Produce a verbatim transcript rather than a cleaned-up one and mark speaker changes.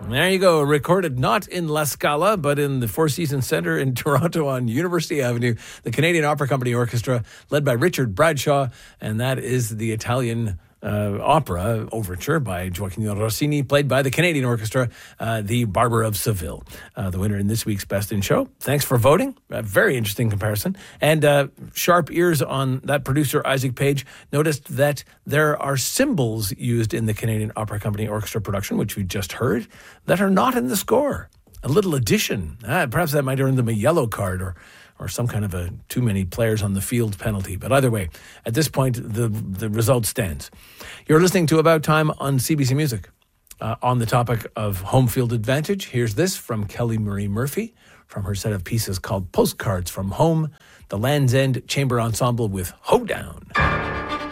Speaker 1: There you go. Recorded not in La Scala, but in the Four Seasons Centre in Toronto on University Avenue. The Canadian Opera Company Orchestra, led by Richard Bradshaw, and that is the Italian uh, opera overture by Gioacchino Rossini, played by the Canadian Orchestra, uh, The Barber of Seville. Uh, the winner in this week's Best in Show. Thanks for voting. A very interesting comparison. And uh, sharp ears on that producer, Isaac Page, noticed that there are symbols used in the Canadian Opera Company Orchestra production, which we just heard, that are not in the score. A little addition. Ah, perhaps that might earn them a yellow card or or some kind of a too many players on the field penalty. But either way, at this point, the, the result stands. You're listening to About Time on C B C Music. Uh, on the topic of home field advantage, here's this from Kelly Marie Murphy from her set of pieces called Postcards from Home, the Land's End Chamber Ensemble with Hoedown.